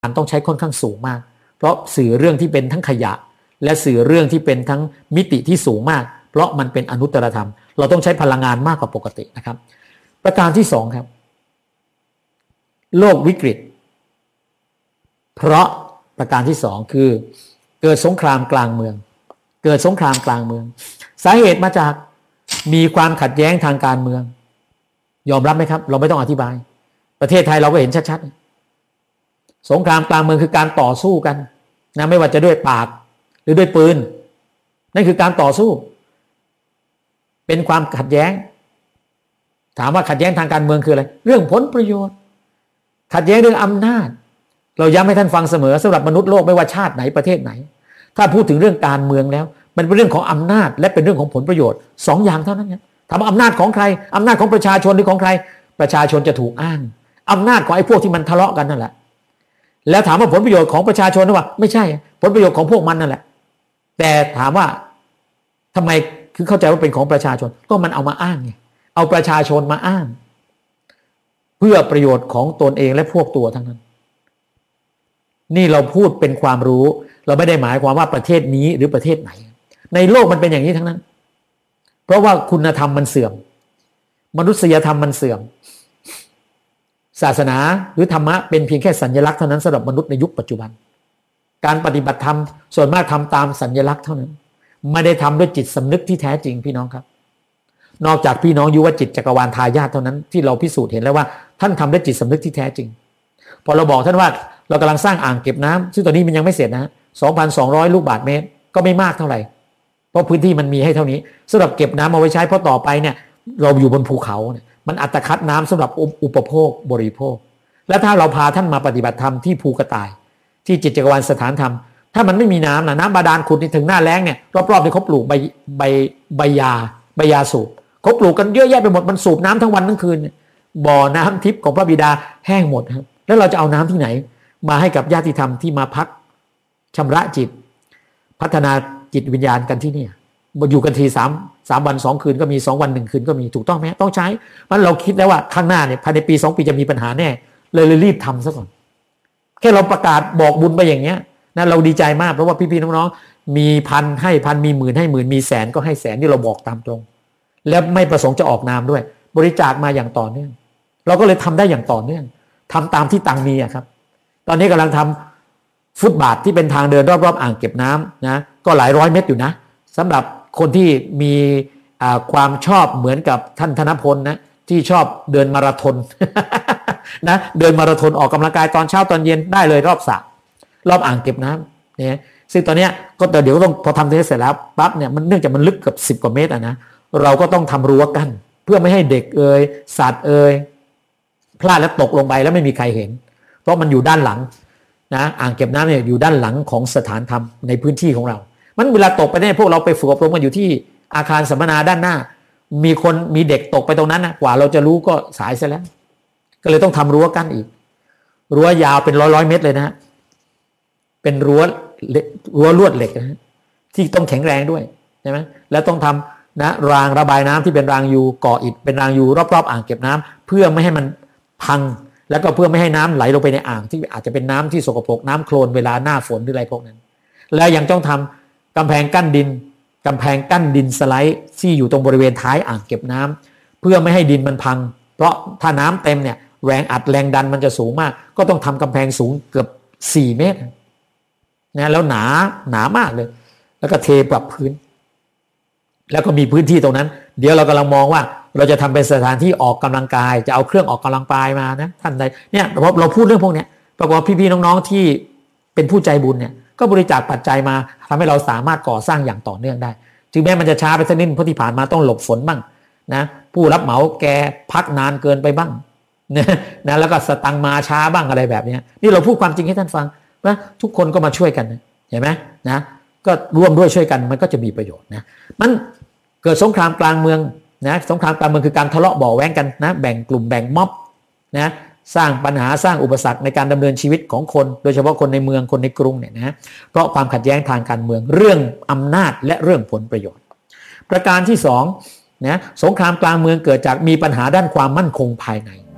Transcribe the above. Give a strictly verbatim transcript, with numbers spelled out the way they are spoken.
ต้องใช้ค่อนข้างสูงมากเพราะสื่อเรื่องที่เป็นทั้งขยะและสื่อเรื่องที่เป็นทั้งมิติที่สูงมากเพราะมันเป็นอนุตตรธรรมเราต้องใช้พลังงานมากกว่าปกตินะครับประการที่สองครับโลกวิกฤตเพราะประการที่สองคือเกิดสงครามกลางเมืองเกิดสงครามกลางเมืองสาเหตุมาจากมีความขัดแย้งทางการเมืองยอมรับไหมครับเราไม่ต้องอธิบายประเทศไทยเราก็เห็นชัดๆสงครามกลางเมืองคือการต่อสู้กันนะไม่ว่าจะด้วยปากหรือด้วยปืนนั่นคือการต่อสู้เป็นความขัดแย้งถามว่าขัดแย้งทางการเมืองคืออะไรเรื่องผลประโยชน์ขัดแย้งเรื่องอำนาจเราย้ำให้ท่านฟังเสมอสำหรับมนุษย์โลกไม่ว่าชาติไหนประเทศไหนถ้าพูดถึงเรื่องการเมืองแล้วมันเป็นเรื่องของอำนาจและเป็นเรื่องของผลประโยชน์สองอย่างเท่านั้นครับถามว่าอำนาจของใครอำนาจของประชาชนหรือของใครประชาชนจะถูกอ้างอำนาจของไอ้พวกที่มันทะเลาะกันนั่นแหละแล้วถามว่าผลประโยชน์ของประชาชนหรือว่าไม่ใช่ผลประโยชน์ของพวกมันนั่นแหละแต่ถามว่าทำไมคือเข้าใจว่าเป็นของประชาชนก็มันเอามาอ้างไงเอาประชาชนมาอ้างเพื่อประโยชน์ของตนเองและพวกตัวทั้งนั้นนี่เราพูดเป็นความรู้เราไม่ได้หมายความว่าประเทศนี้หรือประเทศไหนในโลกมันเป็นอย่างนี้ทั้งนั้นเพราะว่าคุณธรรมมันเสื่อมมนุษยธรรมมันเสื่อมศาสนาหรือธรรมะเป็นเพียงแค่สัญลักษณ์เท่านั้นสำหรับมนุษย์ในยุคปัจจุบันการปฏิบัติธรรมส่วนมากทำตามสัญลักษณ์เท่านั้นไม่ได้ทำด้วยจิตสำนึกที่แท้จริงพี่น้องครับนอกจากพี่น้องยุวจิตจักรวาลทายาทเท่านั้นที่เราพิสูจน์เห็นแล้วว่าท่านทำด้วยจิตสำนึกที่แท้จริงพอเราบอกท่านว่าเรากำลังสร้างอ่างเก็บน้ำซึ่งตอนนี้มันยังไม่เสร็จนะ สองพันสองร้อย ลูกบาศก์เมตรก็ไม่มากเท่าไหร่เพราะพื้นที่มันมีให้เท่านี้สำหรับเก็บน้ำเอาไว้ใช้เพราะต่อไปเนี่ยเราอยู่บนภูเขาเนี่ยมันอัตคัดน้ำสำหรับอุปโภคบริโภคและถ้าเราพาท่านมาปฏิบัติธรรมที่ภูกระต่ายที่จิตจักรวาลสถานธรรมถ้ามันไม่มีน้ำนะน้ำบาดาลขุดนี่ถึงหน้าแล้งเนี่ยรอบๆนี่เขาปลูกใบใบใบยาใบยาสูบเขาปลูกกันเยอะแยะไปหมดมันสูบน้ำทั้งวันทั้งคืนบ่อน้ำทิพย์ของพระบิดาแห้งหมดครับแล้วเราจะเอาน้ำที่ไหนมาให้กับญาติธรรมที่มาพักชำระจิตพัฒนาจิตวิญญาณกันที่นี่อยู่กันทีสามสามวันสองคืนก็มีสองวันหนึ่งคืนก็มีถูกต้องไหมต้องใช้เพราะเราคิดแล้วว่าข้างหน้าเนี่ยภายในปีสองปีจะมีปัญหาแน่เลยเลยรีบทำซะก่อนแค่เราประกาศบอกบุญไปอย่างเงี้ยนะเราดีใจมากเพราะว่าพี่ๆน้องๆมีพันให้พันมีหมื่นให้หมื่นมีแสนก็ให้แสนที่เราบอกตามตรงแล้วไม่ประสงค์จะออกนามด้วยบริจาคมาอย่างต่อเนื่องเราก็เลยทำได้อย่างต่อเนื่องทำตามที่ตังมีอะครับตอนนี้กำลังทำฟุตบาทที่เป็นทางเดินรอบๆอ่างเก็บน้ำนะก็หลายร้อยเมตรอยู่นะสำหรับคนที่มีความชอบเหมือนกับท่านธนพลนะที่ชอบเดินมาราธอน นะเดินมาราธอนออกกำลังกายตอนเช้าตอนเย็นได้เลยรอบสระรอบอ่างเก็บน้ำเนี่ยซึ่งตอนนี้ก็เดี๋ยวต้องพอทำเสร็จแล้วปั๊บเนี่ยมันเนื่องจากมันลึกเกือบสิบกว่าเมตรอะนะเราก็ต้องทำรั้วกั้นเพื่อไม่ให้เด็กเอ่ยสัตว์เอ่ยพลาดแล้วตกลงไปแล้วไม่มีใครเห็นเพราะมันอยู่ด้านหลังนะอ่างเก็บน้ำเนี่ยอยู่ด้านหลังของสถานธรรมในพื้นที่ของเรามันเวลาตกไปเนี่ยพวกเราไปฝึกอบรมกันอยู่ที่อาคารสัมมนาด้านหน้ามีคนมีเด็กตกไปตรงนั้นนะกว่าเราจะรู้ก็สายซะแล้วก็เลยต้องทำรั้วกั้นอีกรั้วยาวเป็นร้อยร้อยเมตรเลยนะฮะเป็นรั้วรั้วลวดเหล็กนะฮะที่ต้องแข็งแรงด้วยใช่ไหมแล้วต้องทำนะรางระบายน้ำที่เป็นรางยูก่ออิฐเป็นรางยูรอบๆอ่างเก็บน้ำเพื่อไม่ให้มันพังแล้วก็เพื่อไม่ให้น้ำไหลลงไปในอ่างที่อาจจะเป็นน้ำที่สกปรกน้ำโคลนเวลาหน้าฝนหรืออะไรพวกนั้นแล้วยังต้องทำกำแพงกั้นดินกำแพงกั้นดินสไลด์ที่อยู่ตรงบริเวณท้ายอ่างเก็บน้ำเพื่อไม่ให้ดินมันพังเพราะถ้าน้ำเต็มเนี่ยแรงอัดแรงดันมันจะสูงมากก็ต้องทำกำแพงสูงเกือบสี่เมตรนะแล้วหนาหนามากเลยแล้วก็เทปรับพื้นแล้วก็มีพื้นที่ตรงนั้นเดี๋ยวเรากำลังมองว่าเราจะทำเป็นสถานที่ออกกำลังกายจะเอาเครื่องออกกำลังกายมานะท่านใดเนี่ยเราเราพูดเรื่องพวกนี้ปรากฏว่าพี่ๆน้องๆที่เป็นผู้ใจบุญเนี่ยก็บริจาคปัจจัยมาทำให้เราสามารถก่อสร้างอย่างต่อเนื่องได้ถึงแม้มันจะช้าไปสักนิดเพราะที่ผ่านมาต้องหลบฝนบ้างนะผู้รับเหมาแกพักนานเกินไปบ้างนะแล้วก็สตังมาช้าบ้างอะไรแบบนี้นี่เราพูดความจริงให้ท่านฟังนะทุกคนก็มาช่วยกันเห็นไหมนะก็ร่วมด้วยช่วยกันมันก็จะมีประโยชน์นะมันเกิดสงครามกลางเมืองนะสงครามกลางเมืองคือการทะเลาะเบาะแว้งกันนะแบ่งกลุ่มแบ่งม็อบนะสร้างปัญหาสร้างอุปสรรคในการดำเนินชีวิตของคนโดยเฉพาะคนในเมืองคนในกรุงเนี่ยนะเพราะความขัดแย้งทางการเมืองเรื่องอำนาจและเรื่องผลประโยชน์ประการที่สองนะสงครามกลางเมืองเกิดจากมีปัญหาด้านความมั่นคงภายใน